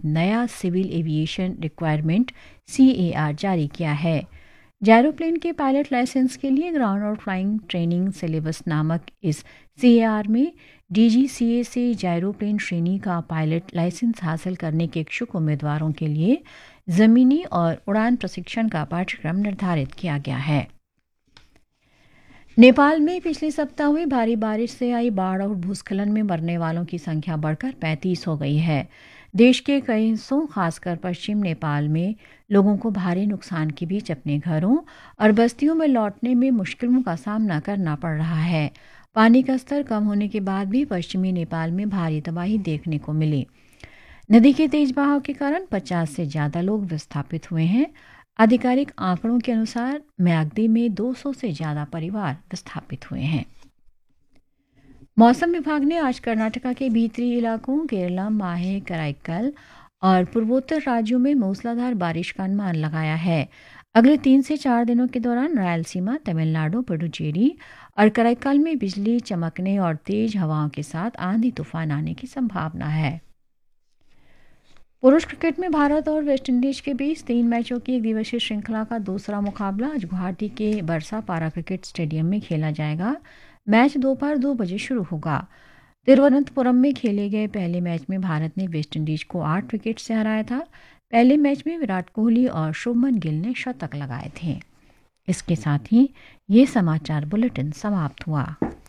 नया civil aviation requirement CAR जारी किया है। जायरोप्लेन के पायलट लाइसेंस के लिए ग्राउंड और फ्लाइंग ट्रेनिंग सिलेबस नामक इस CAR में DGCA से जायरोप्लेन श्रेणी का पायलट लाइसेंस हासिल करने के इच्छुक उम्मीदवारों के लिए ज़मीनी और उड़ान प्रशिक्षण का पाठ्यक्रम निर्धारित किया गया है। नेपाल में पिछले सप्ताह हुई भारी बारिश से आई बाढ़ और भूस्खलन में मरने वालों की संख्या बढ़कर 35 हो गई है। देश के कई हिस्सों खासकर पश्चिम नेपाल में लोगों को भारी नुकसान के बीच अपने घरों और बस्तियों में लौटने में मुश्किलों का सामना करना पड़ रहा है। पानी का स्तर कम होने के बाद भी पश्चिमी नेपाल में भारी तबाही देखने को मिली। नदी के तेज बहाव के कारण 50 से ज़्यादा लोग विस्थापित हुए हैं। आधिकारिक आंकड़ों के अनुसार म्याग्दी में 200 से ज़्यादा परिवार विस्थापित हुए हैं। मौसम विभाग ने आज कर्नाटका के भीतरी इलाकों केरला, माहे, कराईकल और पूर्वोत्तर राज्यों में मूसलाधार बारिश का अनुमान लगाया है। अगले 3 से 4 दिनों के दौरान रायलसीमा, तमिलनाडु, पुडुचेरी और कराईकल में बिजली चमकने और तेज हवाओं के साथ आंधी तूफान आने की संभावना है। पुरुष क्रिकेट में भारत और वेस्टइंडीज के बीच 3 मैचों की एक दिवसीय श्रृंखला का दूसरा मुकाबला आज गुवाहाटी के बरसा पारा क्रिकेट स्टेडियम में खेला जाएगा। मैच दोपहर 2 बजे शुरू होगा। तिरुवनंतपुरम में खेले गए पहले मैच में भारत ने वेस्टइंडीज को 8 विकेट से हराया था। पहले मैच में विराट कोहली और शुभमन गिल ने शतक लगाए थे। इसके साथ ही ये समाचार बुलेटिन समाप्त हुआ।